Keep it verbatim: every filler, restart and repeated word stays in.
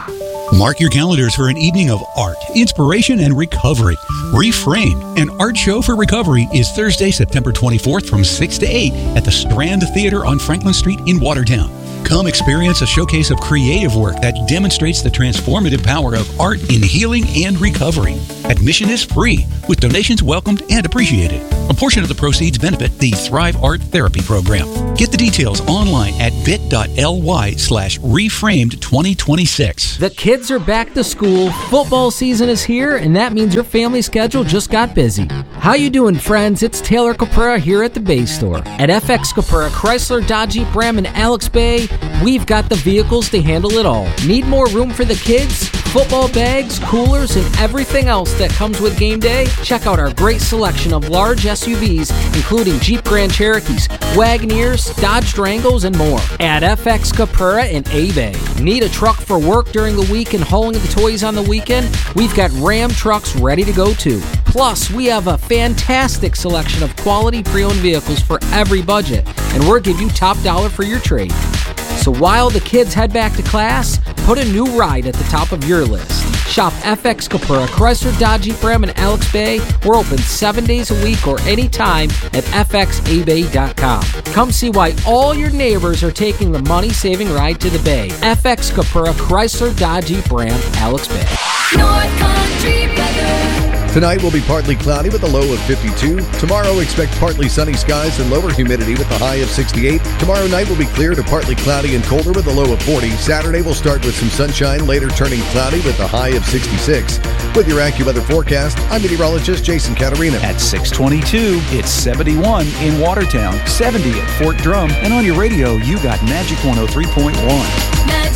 Mark your calendars for an evening of art, inspiration, and recovery. Reframed, an art show for recovery, is Thursday, September twenty-fourth from six to eight at the Strand Theater on Franklin Street in Watertown. Come experience a showcase of creative work that demonstrates the transformative power of art in healing and recovery. Admission is free, with donations welcomed and appreciated. A portion of the proceeds benefit the Thrive Art Therapy Program. Get the details online at bit.ly slash reframed 2026. The kids are back to school, football season is here, and that means your family schedule just got busy. How you doing, friends? It's Taylor Caprera here at the Bay Store. At F X Caprera, Chrysler, Dodge, Jeep, Ram, and Alex Bay, we've got the vehicles to handle it all. Need more room for the kids? Football bags, coolers, and everything else that comes with game day? Check out our great selection of large S U Vs, including Jeep Grand Cherokees, Wagoneers, Dodge Durangos, and more. At F X Caprera in A-Bay. Need a truck for work during the week and hauling the toys on the weekend? We've got Ram trucks ready to go too. Plus, we have a fantastic selection of quality pre-owned vehicles for every budget, and we'll give you top dollar for your trade. So while the kids head back to class, put a new ride at the top of your list. Shop F X Caprera, Chrysler, Dodge, Jeep, Ram, and Alex Bay. We're open seven days a week or anytime at f x a bay dot com. Come see why all your neighbors are taking the money-saving ride to the Bay. F X Caprera, Chrysler, Dodge, Jeep, Ram, Alex Bay. North Country weather. Tonight will be partly cloudy with a low of fifty-two. Tomorrow, expect partly sunny skies and lower humidity with a high of sixty-eight. Tomorrow night will be clear to partly cloudy and colder with a low of forty. Saturday will start with some sunshine, later turning cloudy with a high of sixty-six. With your AccuWeather forecast, I'm meteorologist Jason Catarina. At six twenty-two, it's seventy-one in Watertown, seventy at Fort Drum, and on your radio, you got Magic one oh three point one.